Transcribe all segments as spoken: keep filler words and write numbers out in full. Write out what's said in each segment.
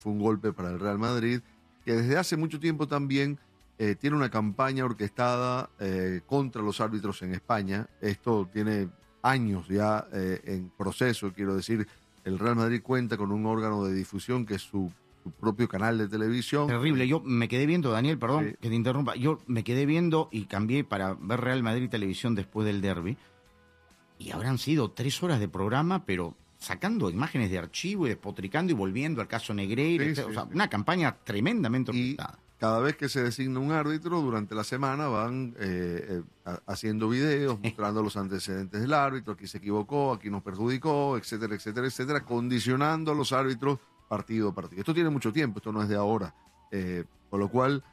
fue un golpe para el Real Madrid, que desde hace mucho tiempo también eh, tiene una campaña orquestada eh, contra los árbitros en España. Esto tiene años ya eh, en proceso, quiero decir. El Real Madrid cuenta con un órgano de difusión que es su, su propio canal de televisión. Terrible. Yo me quedé viendo, Daniel, perdón Sí. que te interrumpa. Yo me quedé viendo y cambié para ver Real Madrid Televisión después del derbi. Y habrán sido tres horas de programa, pero sacando imágenes de archivo y despotricando y volviendo al caso Negreira. Sí, etcétera. sí, o sea, sí. una campaña tremendamente Y orquestada. cada vez que se designa un árbitro, durante la semana van eh, eh, haciendo videos, mostrando los antecedentes del árbitro, aquí se equivocó, aquí nos perjudicó, etcétera, etcétera, etcétera, condicionando a los árbitros partido a partido. Esto tiene mucho tiempo, esto no es de ahora. Eh, con lo cual,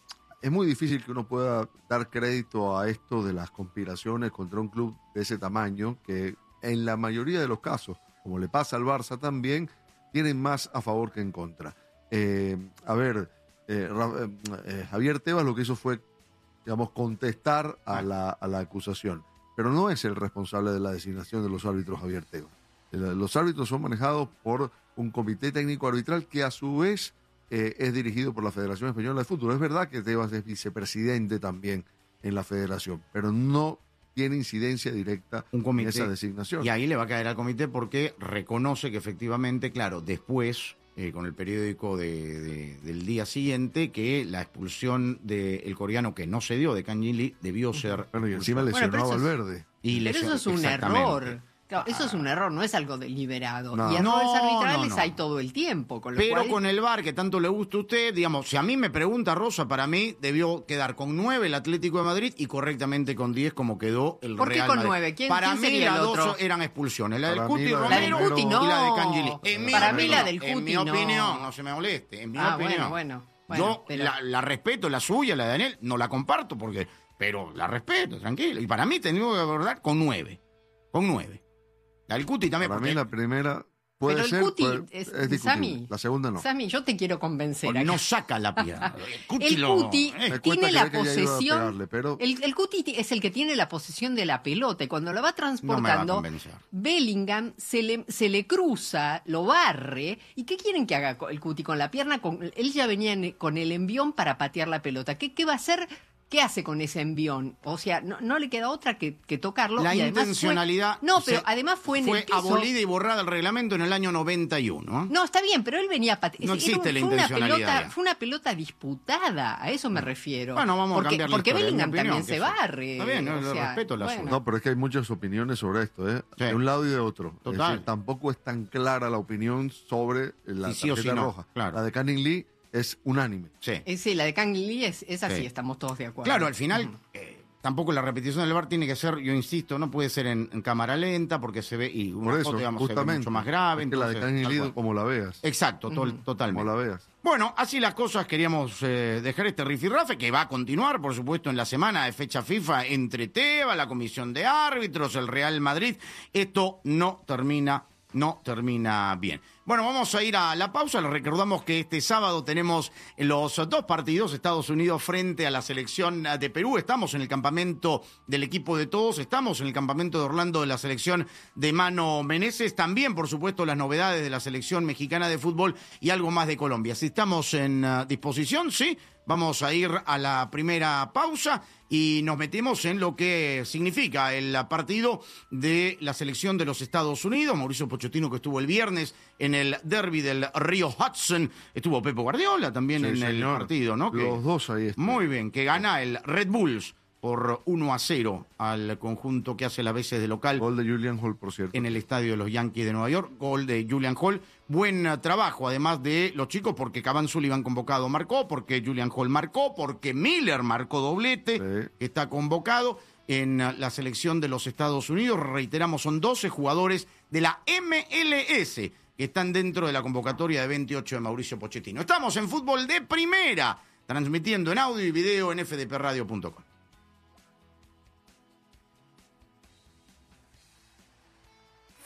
es muy difícil que uno pueda dar crédito a esto de las conspiraciones contra un club de ese tamaño, que en la mayoría de los casos, como le pasa al Barça también, tienen más a favor que en contra. Eh, a ver... Eh, eh, Javier Tebas lo que hizo fue, digamos, contestar a la, a la acusación, pero no es el responsable de la designación de los árbitros Javier Tebas. Los árbitros son manejados por un comité técnico arbitral que a su vez eh, es dirigido por la Federación Española de Fútbol. Es verdad que Tebas es vicepresidente también en la federación, pero no tiene incidencia directa Un comité, en esa designación. Y ahí le va a caer al comité porque reconoce que efectivamente, claro, después... Eh, con el periódico de, de, del día siguiente, que la expulsión del coreano que no se dio de Kang In-lee debió ser... Bueno, y encima Bueno, lesionó pero a eso es- Valverde. Y Pero lesio- eso es un exactamente. error. Claro, eso es un error, no es algo deliberado. No. Y errores No, arbitrales no, no. hay todo el tiempo. Con lo Pero cual, con el V A R que tanto le gusta a usted, digamos, si a mí me pregunta Rosa, para mí debió quedar con nueve el Atlético de Madrid y correctamente con diez como quedó el ¿Por qué Real con Madrid. nueve? ¿Quién- para quién mí sería el las otro? dos eran expulsiones, la del Para Cuti mí la La del Romero Cuti Romero no. y la de Cangeli. En mi Para mí la opinión, del En Cuti mi no. opinión, no se me moleste, en mi Ah, opinión. bueno, bueno. bueno, Yo pero- la, la respeto, la suya, la de Daniel, no la comparto porque, pero la respeto, tranquilo. Y para mí tengo que abordar con nueve, con nueve. La del Cuti también. Para porque- mí la primera puede Pero el ser, Cuti puede- es- es discutible. Sammy. La segunda no. Sammy, yo te quiero convencer. porque acá. no saca la piedra. El Cuti, El lo- Cuti eh. Me cuesta tiene la creer que haya ido a posesión. pegarle, pero- el, el Cuti ti- es el que tiene la posesión de la pelota y cuando la va No me va a transportando, convencer. Bellingham se le, se le cruza, lo barre. ¿Y qué quieren que haga co- el Cuti con la pierna? Con, él ya venía en- con el envión para patear la pelota. ¿Qué, qué va a hacer? ¿Qué hace con ese envión? O sea, no, no le queda otra que, que tocarlo. La y además intencionalidad Fue, no, se- pero además fue en fue el piso. abolida y borrada el reglamento en el año noventa y uno. ¿eh? No, está bien, pero él venía a patear. No existe la intencionalidad ya. Fue una pelota disputada, a eso me refiero. Bueno, vamos a porque, cambiar la Porque historia, Bellingham en mi opinión, también se que sí. barre. Está bien, no, o le sea, respeto la bueno. suya. No, pero es que hay muchas opiniones sobre esto, ¿eh? Sí. De un lado y de otro. Es Total. decir, tampoco es tan clara la opinión sobre la Si sí o tarjeta si no, roja. claro. La de Canning Lee es unánime. Sí. Eh, sí, la de Kang Lee es, es así, Sí. estamos todos de acuerdo. Claro, al final, eh, tampoco la repetición del V A R tiene que ser, yo insisto, no puede ser en, en cámara lenta porque se ve, y una Por eso, foto, digamos, se ve justamente. mucho más grave. Es que la de entonces, Canning tal Lee, cual. como la veas. Exacto, to- totalmente. Como la veas. Bueno, así las cosas, queríamos eh, dejar este rifirrafe que va a continuar, por supuesto, en la semana de fecha FIFA entre Tebas, la Comisión de Árbitros, el Real Madrid. Esto no termina, no termina bien. Bueno, vamos a ir a la pausa. Les recordamos que este sábado tenemos los dos partidos, Estados Unidos frente a la selección de Perú. Estamos en el campamento del equipo de todos, estamos en el campamento de Orlando de la selección de Mano Meneses. También, por supuesto, las novedades de la selección mexicana de fútbol y algo más de Colombia. Si estamos en uh, disposición, sí, vamos a ir a la primera pausa y nos metemos en lo que significa el partido de la selección de los Estados Unidos. Mauricio Pochettino, que estuvo el viernes en el derbi del Río Hudson. Estuvo Pepe Guardiola también Sí, en señor. el partido, ¿no? Que- Los dos ahí están. Muy bien, que gana el Red Bulls por uno a cero al conjunto que hace las veces de local Gol de Julian Hall, por cierto. en el estadio de los Yankees de Nueva York. Gol de Julian Hall. Buen uh, trabajo, además de los chicos, porque Cavan Sullivan convocado marcó, porque Julian Hall marcó, porque Miller marcó doblete, Sí. que está convocado en uh, la selección de los Estados Unidos. Reiteramos, son doce jugadores de la M L S que están dentro de la convocatoria de veintiocho de Mauricio Pochettino. Estamos en Fútbol de Primera, transmitiendo en audio y video en f d p radio punto com.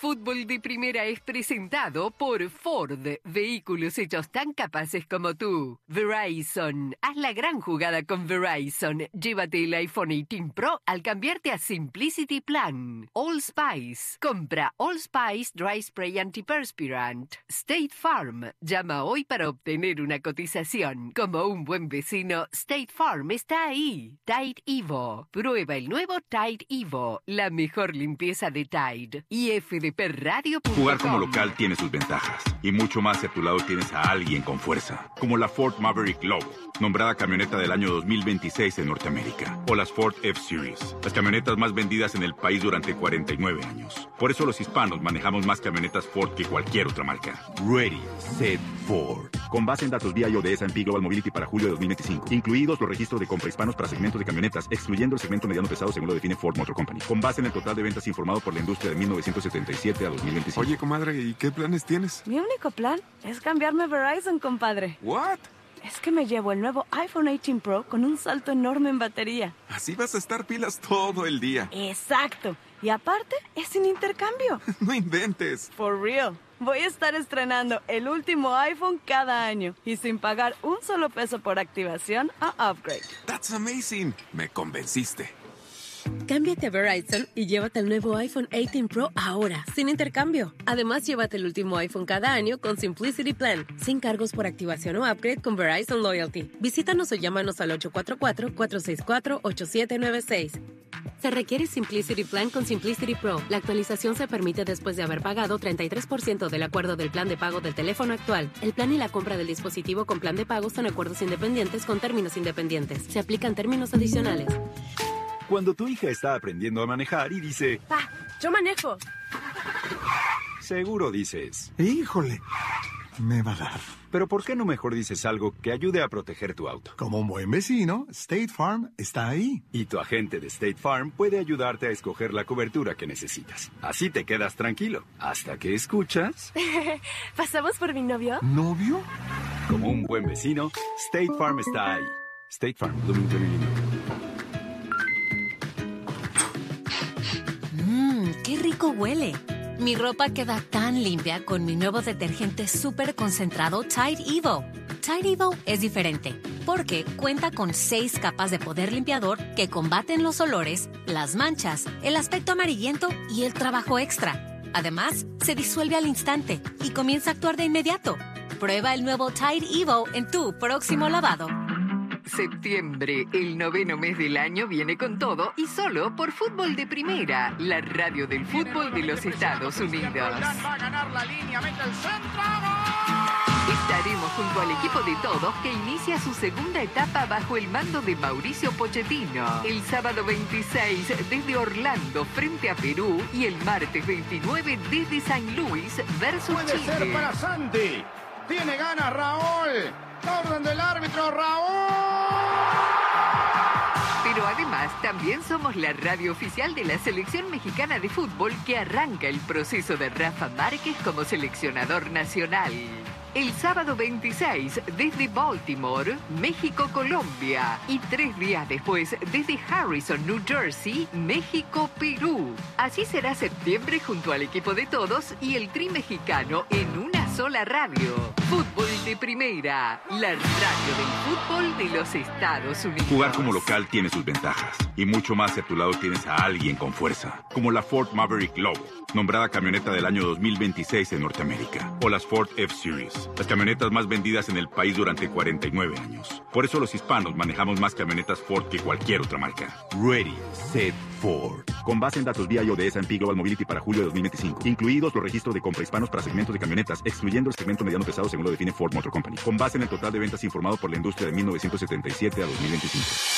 Fútbol de Primera es presentado por Ford. Vehículos hechos tan capaces como tú. Verizon. Haz la gran jugada con Verizon. Llévate el iPhone dieciocho Pro al cambiarte a Simplicity Plan. All Spice. Compra All Spice Dry Spray Antiperspirant. State Farm. Llama hoy para obtener una cotización. Como un buen vecino, State Farm está ahí. Tide Evo. Prueba el nuevo Tide Evo. La mejor limpieza de Tide. Y F D P Radio punto com. Jugar como local tiene sus ventajas. Y mucho más si a tu lado tienes a alguien con fuerza. Como la Ford Maverick Lobo, nombrada camioneta del año dos mil veintiséis en Norteamérica. O las Ford F-Series, las camionetas más vendidas en el país durante cuarenta y nueve años. Por eso los hispanos manejamos más camionetas Ford que cualquier otra marca. Ready, set, Ford. Con base en datos vía I O de S and P Global Mobility para julio de dos mil veinticinco. Incluidos los registros de compra hispanos para segmentos de camionetas, excluyendo el segmento mediano pesado según lo define Ford Motor Company. Con base en el total de ventas informado por la industria de mil novecientos setenta y siete a dos mil veinticinco. Oye, comadre, ¿y qué planes tienes? Mi único plan es cambiarme a Verizon, compadre. ¿What? Es que me llevo el nuevo iPhone dieciocho Pro con un salto enorme en batería. Así vas a estar pilas todo el día. Exacto. Y aparte, es sin intercambio. No inventes. For real. Voy a estar estrenando el último iPhone cada año y sin pagar un solo peso por activación o upgrade. That's amazing. Me convenciste. Cámbiate a Verizon y llévate el nuevo iPhone dieciocho Pro ahora, sin intercambio. Además, llévate el último iPhone cada año con Simplicity Plan, sin cargos por activación o upgrade con Verizon Loyalty. Visítanos o llámanos al ocho cuatro cuatro, cuatro seis cuatro, ocho siete nueve seis. Se requiere Simplicity Plan con Simplicity Pro. La actualización se permite después de haber pagado treinta y tres por ciento del acuerdo del plan de pago del teléfono actual. El plan y la compra del dispositivo con plan de pago son acuerdos independientes con términos independientes. Se aplican términos adicionales. Cuando tu hija está aprendiendo a manejar y dice... Pa, yo manejo. Seguro dices... Híjole, me va a dar. Pero ¿por qué no mejor dices algo que ayude a proteger tu auto? Como un buen vecino, State Farm está ahí. Y tu agente de State Farm puede ayudarte a escoger la cobertura que necesitas. Así te quedas tranquilo, hasta que escuchas... ¿Pasamos por mi novio? ¿Novio? Como un buen vecino, State Farm está ahí. State Farm, Bloomington, Illinois. Mmm, qué rico huele. Mi ropa queda tan limpia con mi nuevo detergente súper concentrado Tide Evo. Tide Evo es diferente porque cuenta con seis capas de poder limpiador que combaten los olores, las manchas, el aspecto amarillento y el trabajo extra. Además, se disuelve al instante y comienza a actuar de inmediato. Prueba el nuevo Tide Evo en tu próximo lavado. Septiembre, el noveno mes del año, viene con todo y solo por Fútbol de Primera, la radio del fútbol de los Estados Unidos. Va a ganar la línea, mete el centro. Estaremos junto al equipo de todos que inicia su segunda etapa bajo el mando de Mauricio Pochettino. El sábado veintiséis desde Orlando frente a Perú y el martes veintinueve desde San Luis versus Puede Chile. Puede ser para Santi. Tiene ganas Raúl. Orden del árbitro, Raúl. Pero además también somos la radio oficial de la selección mexicana de fútbol que arranca el proceso de Rafa Márquez como seleccionador nacional. El sábado veintiséis desde Baltimore, México-Colombia. Y tres días después desde Harrison, New Jersey, México-Perú. Así será septiembre junto al equipo de todos y el tri mexicano en una sola radio. Fútbol de Primera, la radio del fútbol de los Estados Unidos. Jugar como local tiene sus ventajas. Y mucho más si a tu lado tienes a alguien con fuerza. Como la Ford Maverick Lobo, nombrada camioneta del año dos mil veintiséis en Norteamérica. O las Ford F-Series, las camionetas más vendidas en el país durante cuarenta y nueve años. Por eso los hispanos manejamos más camionetas Ford que cualquier otra marca. Ready, set, Ford. Con base en datos vía I O de S and P Global Mobility para julio de dos mil veinticinco. Incluidos los registros de compra hispanos para segmentos de camionetas, excluyendo el segmento mediano pesado según lo define Ford Motor Company. Con base en el total de ventas informado por la industria de mil novecientos setenta y siete a dos mil veinticinco.